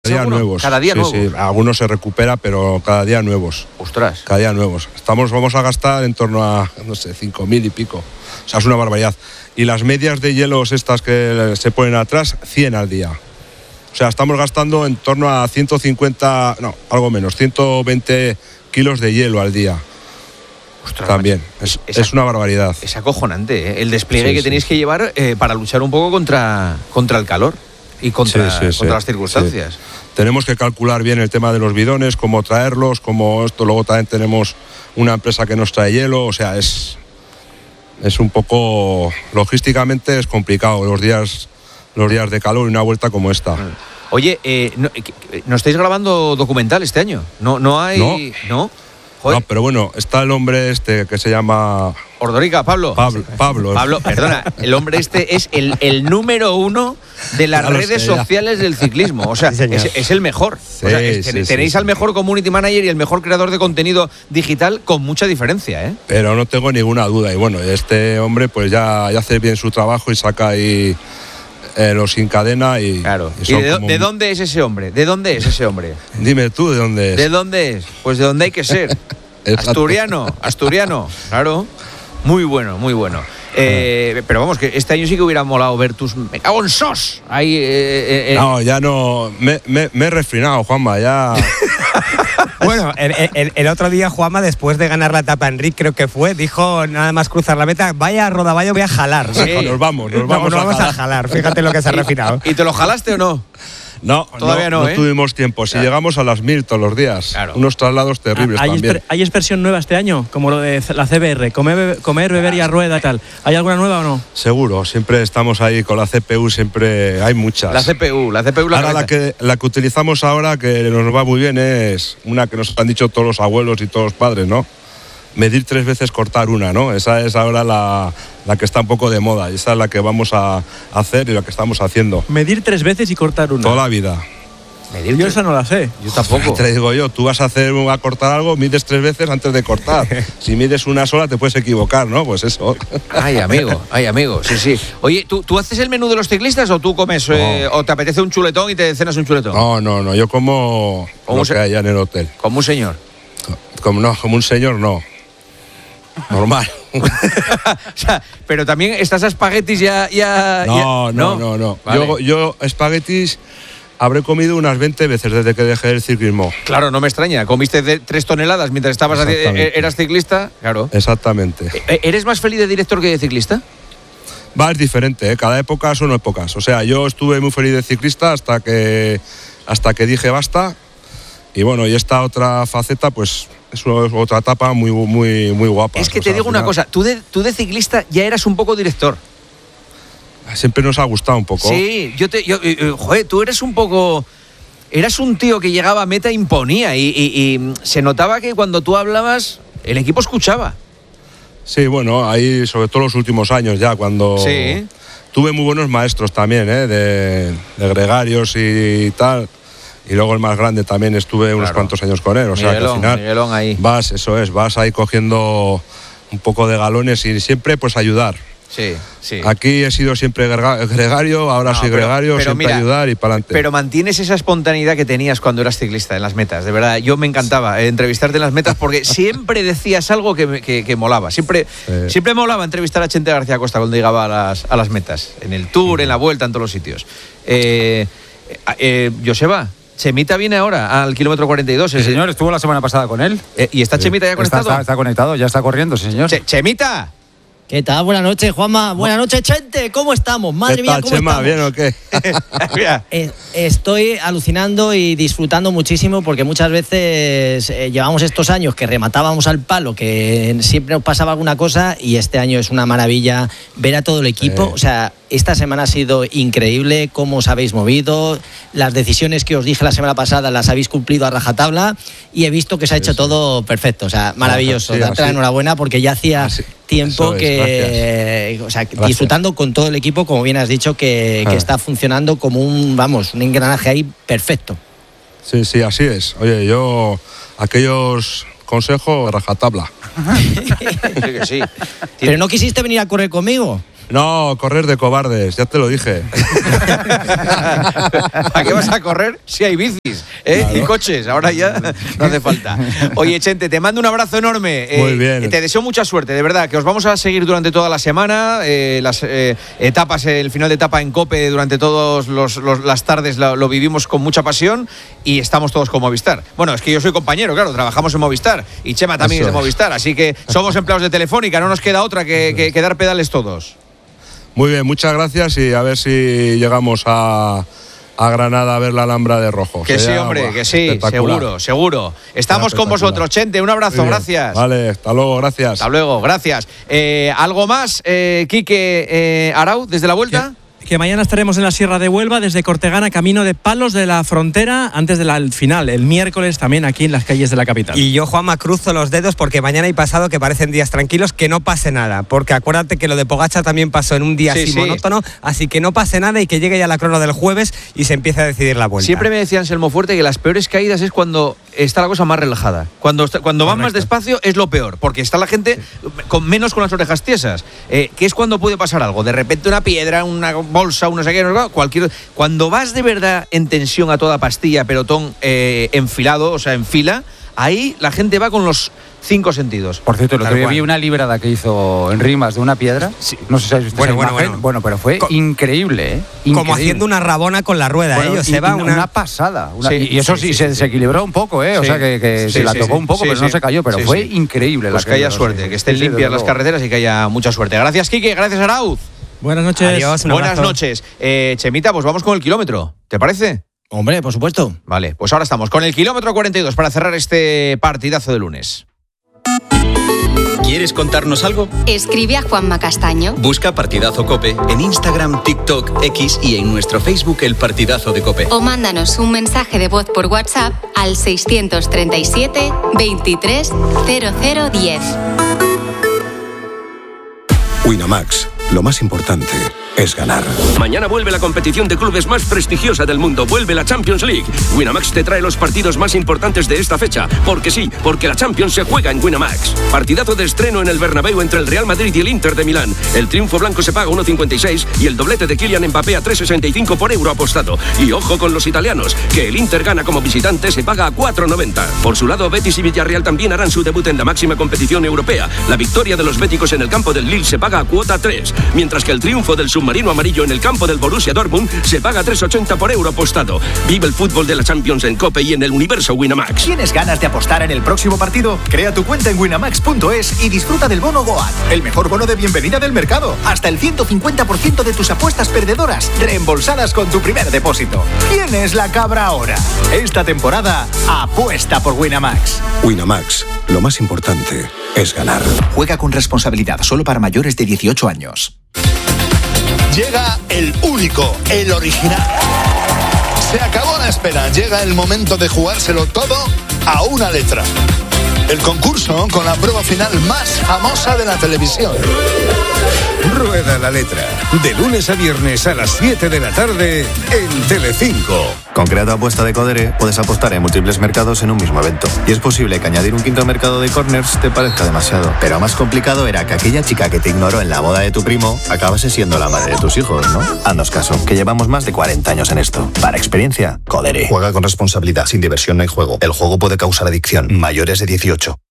Cada día nuevos. Cada día nuevos. Sí, algunos se recupera, pero cada día nuevos. Ostras. Cada día nuevos. Vamos a gastar en torno a, no sé, 5.000 y pico. O sea, es una barbaridad. Y las medias de hielos estas que se ponen atrás, 100 al día. O sea, estamos gastando en torno a 150, no, algo menos, 120 kilos de hielo al día. Ostras, también, es una barbaridad. Es acojonante, ¿eh? El despliegue que tenéis sí. que llevar para luchar un poco contra el calor y contra las circunstancias. Sí. Tenemos que calcular bien el tema de los bidones, cómo traerlos, cómo esto. Luego también tenemos una empresa que nos trae hielo, o sea, es un poco, logísticamente es complicado los días de calor y una vuelta como esta. Oye, ¿no estáis grabando documental este año? No hay... ¿No? Joder. No, pero bueno, está el hombre este que se llama... Ordorica, Pablo, perdona, el hombre este es el número 1 de las redes sociales del ciclismo. O sea, es el mejor. Sí, o sea, tenéis al mejor community manager y el mejor creador de contenido digital con mucha diferencia, ¿eh? Pero no tengo ninguna duda. Y bueno, este hombre pues ya hace bien su trabajo y saca ahí los encadena y... Claro. ¿Y de dónde es ese hombre? ¿De dónde es ese hombre? Dime tú, ¿de dónde es? ¿De dónde es? Pues de dónde hay que ser. Asturiano, claro. Muy bueno. Pero vamos, que este año sí que hubiera molado ver tus... ¡Me cago en sos! Ahí, No, ya no... Me he refrenado, Juanma, ya... Bueno, el otro día Juanma, después de ganar la etapa en Ric, creo que fue, dijo nada más cruzar la meta, vaya Rodaballo, voy a jalar. Sí. Nos vamos a jalar. Fíjate lo que se ha refinado. ¿Y te lo jalaste o no? No, todavía no tuvimos tiempo. Si llegamos a las 1000 todos los días, unos traslados terribles también. ¿Hay expresión nueva este año? Como lo de la CBR, comer, beber y a rueda y tal. ¿Hay alguna nueva o no? Seguro, siempre estamos ahí con la CPU, siempre hay muchas. La CPU. Ahora la que utilizamos ahora, que nos va muy bien, es una que nos han dicho todos los abuelos y todos los padres, ¿no? Medir 3 veces, cortar una, ¿no? Esa es ahora la que está un poco de moda. Y esa es la que vamos a hacer y la que estamos haciendo. Medir 3 veces y cortar una. Toda la vida. Yo esa no la sé. Yo tampoco. Te digo yo, tú vas a cortar algo, mides 3 veces antes de cortar. Si mides una sola te puedes equivocar, ¿no? Pues eso. Ay, amigo, sí. Oye, ¿tú haces el menú de los ciclistas o tú comes o te apetece un chuletón y te cenas un chuletón? No, yo como lo que hay allá en el hotel. ¿Como un señor? Como un señor no. Normal. O sea, pero también estas espaguetis ya... No. Vale. Yo espaguetis habré comido unas 20 veces desde que dejé el ciclismo. Claro, no me extraña. Comiste 3 toneladas mientras eras ciclista. Claro. Exactamente. ¿Eres más feliz de director que de ciclista? Es diferente, ¿eh? Cada época son épocas. O sea, yo estuve muy feliz de ciclista hasta que dije basta. Y bueno, y esta otra faceta, pues... Es otra etapa muy guapa. Es que te digo una cosa, tú de ciclista ya eras un poco director. Siempre nos ha gustado un poco. Sí, joder, tú eres un poco... Eras un tío que llegaba a meta e imponía y se notaba que cuando tú hablabas, el equipo escuchaba. Sí, bueno, ahí sobre todo los últimos años ya, cuando... Sí. Tuve muy buenos maestros también, de gregarios y tal... Y luego el más grande también estuve unos cuantos años con él. O sea, que al final ahí. vas ahí cogiendo un poco de galones y siempre pues ayudar. Sí. Aquí he sido siempre gregario, ahora soy gregario, siempre mira, ayudar y para adelante. Pero mantienes esa espontaneidad que tenías cuando eras ciclista en las metas, de verdad. Yo me encantaba entrevistarte en las metas porque siempre decías algo que molaba. Siempre molaba entrevistar a Chente García Costa cuando llegaba a las metas. En el Tour, en la Vuelta, en todos los sitios. Joseba, Chemita viene ahora al kilómetro 42. Sí, señor, estuvo la semana pasada con él. ¿Y está Chemita ya conectado? Está conectado, ya está corriendo, sí, señor. ¡Chemita! ¿Qué tal? Buenas noches, Juanma. Buenas noches, Chente. ¿Cómo estamos? Madre mía, ¿cómo Chema, estamos? ¿Bien o qué? Estoy alucinando y disfrutando muchísimo porque muchas veces llevamos estos años que rematábamos al palo, que siempre nos pasaba alguna cosa y este año es una maravilla ver a todo el equipo. O sea, esta semana ha sido increíble cómo os habéis movido, las decisiones que os dije la semana pasada las habéis cumplido a rajatabla y he visto que se ha hecho todo perfecto. O sea, maravilloso. Darte la enhorabuena porque ya hacía tiempo que, o sea, disfrutando con todo el equipo, como bien has dicho, que está funcionando como un engranaje ahí perfecto. Sí, así es. Oye, yo aquellos consejos rajatabla. Sí que sí. Pero no quisiste venir a correr conmigo. No, correr de cobardes, ya te lo dije. ¿A qué vas a correr si hay bicis y coches? Ahora ya no hace falta. Oye, Chente, te mando un abrazo enorme. Muy bien. Te deseo mucha suerte, de verdad, que os vamos a seguir durante toda la semana. Las etapas, el final de etapa en COPE durante todas las tardes lo vivimos con mucha pasión y estamos todos con Movistar. Bueno, es que yo soy compañero, claro, trabajamos en Movistar y Chema también es de Movistar, así que somos empleados de Telefónica, no nos queda otra que dar pedales todos. Muy bien, muchas gracias y a ver si llegamos a Granada a ver la Alhambra de rojo. Que sí, hombre, que sí, seguro. Estamos con vosotros, Chente, un abrazo, gracias. Vale, hasta luego, gracias. Hasta luego, gracias. ¿Algo más, Quique Arau, desde la vuelta? Que mañana estaremos en la Sierra de Huelva, desde Cortegana, camino de Palos de la Frontera, antes del final, el miércoles también aquí en las calles de la capital. Y yo, Juanma, cruzo los dedos porque mañana y pasado, que parecen días tranquilos, que no pase nada. Porque acuérdate que lo de Pogačar también pasó en un día así monótono, así que no pase nada y que llegue ya la crono del jueves y se empiece a decidir la vuelta. Siempre me decía Anselmo Fuerte que las peores caídas es cuando está la cosa más relajada. Cuando van más despacio es lo peor, porque está la gente menos con las orejas tiesas. Que es cuando puede pasar algo. De repente una piedra, una bolsa, un no sé qué, cuando vas de verdad en tensión a toda pastilla, pelotón enfilado, o sea, en fila, ahí la gente va con los 5 sentidos. Por cierto, el otro día vi una librada que hizo en Rimas de una piedra. Sí. No sé si habéis visto esa imagen. Bueno, pero fue increíble, ¿eh? Increíble. Como haciendo una rabona con la rueda, una pasada. Y eso sí, se desequilibró un poco, ¿eh? O sea, que se la tocó un poco, pero no se cayó. Pero fue increíble. Pues que haya suerte, que estén limpias las carreteras y que haya mucha suerte. Gracias, Quique. Gracias, Arauz. Buenas noches. Adiós, buenas noches. Chemita, pues vamos con el kilómetro. ¿Te parece? Hombre, por supuesto. Vale, pues ahora estamos con el kilómetro 42 para cerrar este partidazo de lunes. ¿Quieres contarnos algo? Escribe a Juanma Castaño. Busca Partidazo COPE en Instagram, TikTok, X y en nuestro Facebook El Partidazo de COPE. O mándanos un mensaje de voz por WhatsApp al 637 23 0010. Winamax, lo más importante es ganar. Mañana vuelve la competición de clubes más prestigiosa del mundo. Vuelve la Champions League. Winamax te trae los partidos más importantes de esta fecha. Porque sí, porque la Champions se juega en Winamax. Partidazo de estreno en el Bernabéu entre el Real Madrid y el Inter de Milán. El triunfo blanco se paga 1,56 y el doblete de Kylian Mbappé a 3,65 por euro apostado. Y ojo con los italianos, que el Inter gana como visitante se paga a 4,90. Por su lado, Betis y Villarreal también harán su debut en la máxima competición europea. La victoria de los béticos en el campo del Lille se paga a cuota 3, mientras que el triunfo del submarino amarillo en el campo del Borussia Dortmund se paga 3,80 por euro apostado. Vive el fútbol de la Champions en COPE y en el universo Winamax. ¿Tienes ganas de apostar en el próximo partido? Crea tu cuenta en winamax.es y disfruta del bono Goat, el mejor bono de bienvenida del mercado. Hasta el 150% de tus apuestas perdedoras reembolsadas con tu primer depósito. ¿Quién es la cabra ahora? Esta temporada apuesta por Winamax. Winamax, lo más importante es ganar. Juega con responsabilidad, solo para mayores de 18 años. Llega el único, el original. Se acabó la espera, llega el momento de jugárselo todo a una letra. El concurso con la prueba final más famosa de la televisión. Rueda la letra, de lunes a viernes a las 7 de la tarde en Telecinco. Con Crea Apuesta de Codere puedes apostar en múltiples mercados en un mismo evento. Y es posible que añadir un quinto mercado de corners te parezca demasiado. Pero más complicado era que aquella chica que te ignoró en la boda de tu primo acabase siendo la madre de tus hijos, ¿no? Haznos caso, que llevamos más de 40 años en esto. Para experiencia, Codere. Juega con responsabilidad, sin diversión no hay juego. El juego puede causar adicción. Mayores de 18.